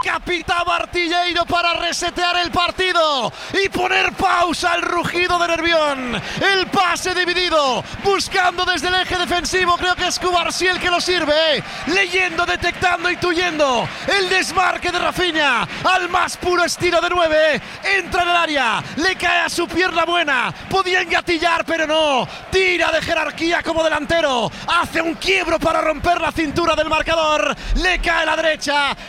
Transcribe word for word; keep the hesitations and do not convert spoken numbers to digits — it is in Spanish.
decapitaba Artilleiro para resetear el partido y poner pausa al rugido de Nervión. El pase dividido, buscando desde el eje defensivo, creo que es Cubarsí el que lo sirve, leyendo, detectando, intuyendo el desmarque de Rafinha al más puro estilo de nueve, entra en el área, le cae a su pierna buena, podía engatillar pero no, tira de jerarquía como delantero, hace un quiebro para romper la cintura del marcador, le cae a la derecha,